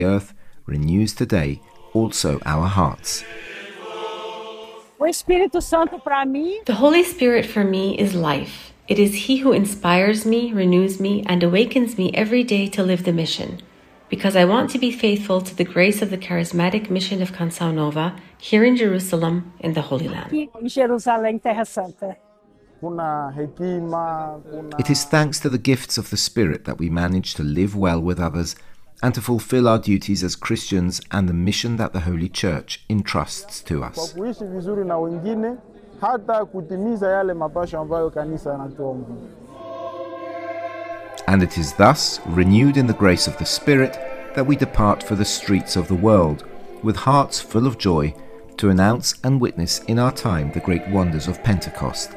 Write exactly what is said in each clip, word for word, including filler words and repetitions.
earth renews today also our hearts. The Holy Spirit for me is life. It is He who inspires me, renews me, and awakens me every day to live the mission, because I want to be faithful to the grace of the charismatic mission of Canção Nova here in Jerusalem, in the Holy Land. It is thanks to the gifts of the Spirit that we manage to live well with others and to fulfill our duties as Christians and the mission that the Holy Church entrusts to us. And it is thus, renewed in the grace of the Spirit, that we depart for the streets of the world, with hearts full of joy, to announce and witness in our time the great wonders of Pentecost.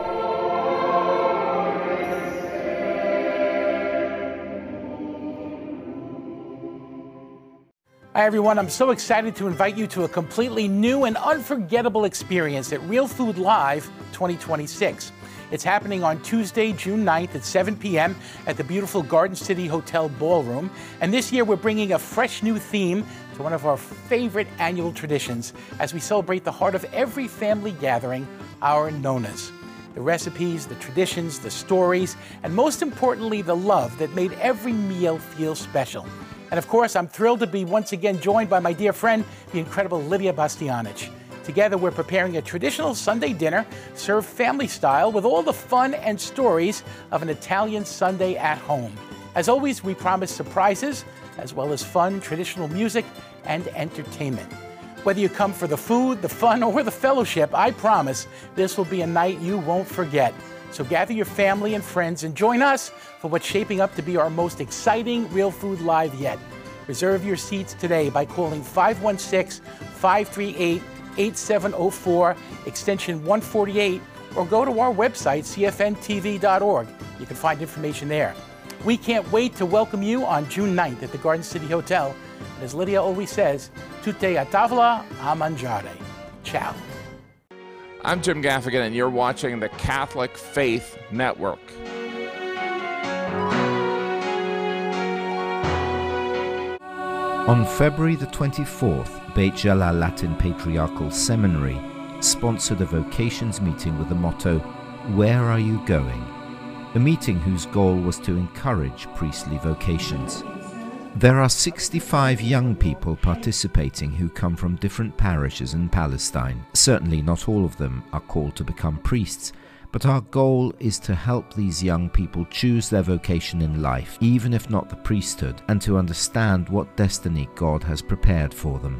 Hi everyone, I'm so excited to invite you to a completely new and unforgettable experience at Real Food Live twenty twenty-six. It's happening on Tuesday, June ninth at seven p m at the beautiful Garden City Hotel Ballroom. And this year we're bringing a fresh new theme to one of our favorite annual traditions as we celebrate the heart of every family gathering, our nonas. The recipes, the traditions, the stories, and most importantly, the love that made every meal feel special. And of course, I'm thrilled to be once again joined by my dear friend, the incredible Lydia Bastianich. Together, we're preparing a traditional Sunday dinner served family style with all the fun and stories of an Italian Sunday at home. As always, we promise surprises, as well as fun, traditional music, and entertainment. Whether you come for the food, the fun, or the fellowship, I promise this will be a night you won't forget. So gather your family and friends and join us for what's shaping up to be our most exciting Real Food Live yet. Reserve your seats today by calling five one six, five three eight, eight seven zero four, extension one forty-eight, or go to our website, c f n t v dot org. You can find information there. We can't wait to welcome you on June ninth at the Garden City Hotel. And as Lydia always says, tutte a tavola a mangiare. Ciao. I'm Jim Gaffigan, and you're watching the Catholic Faith Network. On February the twenty-fourth, Beit Jala Latin Patriarchal Seminary sponsored a vocations meeting with the motto, "Where are you going?" A meeting whose goal was to encourage priestly vocations. There are sixty-five young people participating who come from different parishes in Palestine. Certainly not all of them are called to become priests, but our goal is to help these young people choose their vocation in life, even if not the priesthood, and to understand what destiny God has prepared for them.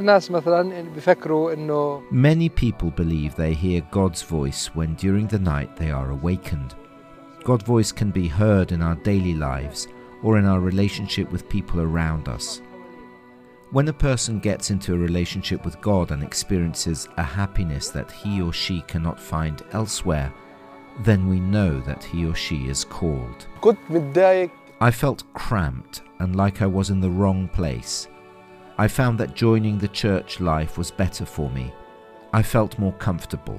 Many people believe they hear God's voice when during the night they are awakened. God's voice can be heard in our daily lives, or in our relationship with people around us. When a person gets into a relationship with God and experiences a happiness that he or she cannot find elsewhere, then we know that he or she is called. I felt cramped and like I was in the wrong place. I found that joining the church life was better for me. I felt more comfortable.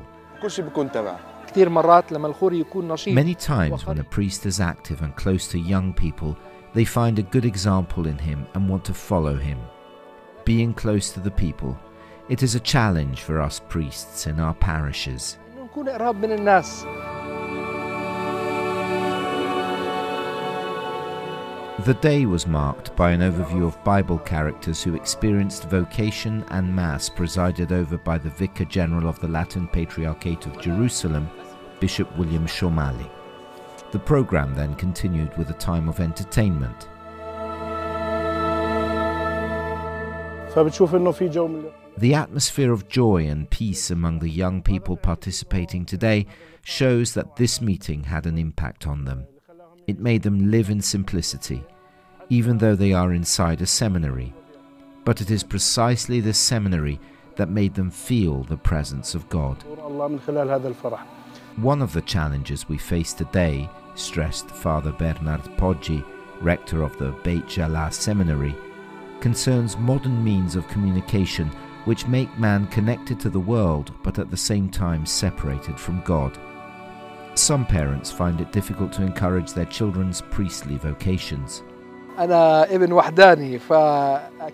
Many times when a priest is active and close to young people, they find a good example in him and want to follow him. Being close to the people, it is a challenge for us priests in our parishes. The day was marked by an overview of Bible characters who experienced vocation and Mass presided over by the Vicar General of the Latin Patriarchate of Jerusalem, Bishop William Shomali. The program then continued with a time of entertainment. The atmosphere of joy and peace among the young people participating today shows that this meeting had an impact on them. It made them live in simplicity, even though they are inside a seminary. But it is precisely this seminary that made them feel the presence of God. One of the challenges we face today, stressed Father Bernard Poggi, rector of the Beit Jala Seminary, concerns modern means of communication which make man connected to the world but at the same time separated from God. Some parents find it difficult to encourage their children's priestly vocations. أنا ابن وحداني ف